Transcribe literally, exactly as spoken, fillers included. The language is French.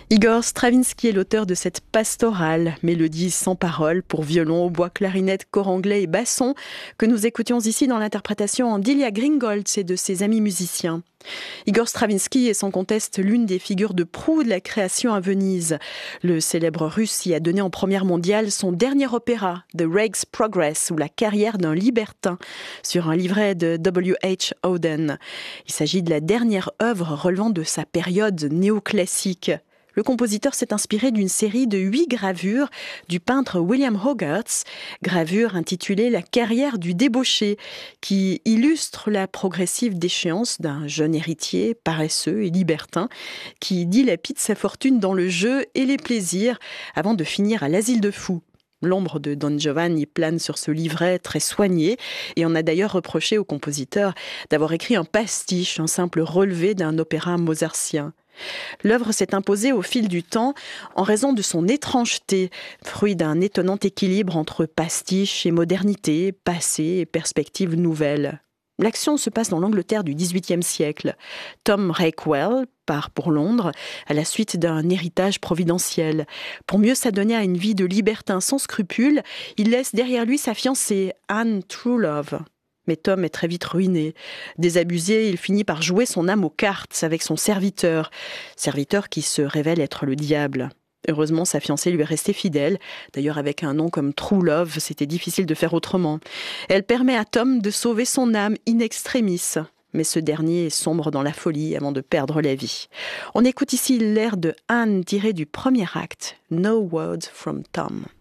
Igor Stravinsky est l'auteur de cette pastorale, mélodie sans parole pour violon, hautbois, clarinette, cor anglais et basson, que nous écoutions ici dans l'interprétation d'Ilya Gringolts et de ses amis musiciens. Igor Stravinsky est sans conteste l'une des figures de proue de la création à Venise. Le célèbre russe y a donné en première mondiale son dernier opéra, The Rake's Progress, ou la carrière d'un libertin, sur un livret de W H Auden. Il s'agit de la dernière œuvre relevant de sa période néoclassique. Le compositeur s'est inspiré d'une série de huit gravures du peintre William Hogarth, gravure intitulée « La carrière du débauché », qui illustre la progressive déchéance d'un jeune héritier paresseux et libertin qui dilapide sa fortune dans le jeu et les plaisirs avant de finir à l'asile de fous. L'ombre de Don Giovanni plane sur ce livret très soigné et on a d'ailleurs reproché au compositeur d'avoir écrit un pastiche, un simple relevé d'un opéra mozartien. L'œuvre s'est imposée au fil du temps en raison de son étrangeté, fruit d'un étonnant équilibre entre pastiche et modernité, passé et perspectives nouvelles. L'action se passe dans l'Angleterre du dix-huitième siècle. Tom Rakewell part pour Londres à la suite d'un héritage providentiel. Pour mieux s'adonner à une vie de libertin sans scrupules, il laisse derrière lui sa fiancée, Anne Trulove. Mais Tom est très vite ruiné. Désabusé, il finit par jouer son âme aux cartes avec son serviteur. Serviteur qui se révèle être le diable. Heureusement, sa fiancée lui est restée fidèle. D'ailleurs, avec un nom comme True Love, c'était difficile de faire autrement. Elle permet à Tom de sauver son âme in extremis. Mais ce dernier sombre dans la folie avant de perdre la vie. On écoute ici l'air de Anne tiré du premier acte, No Word from Tom.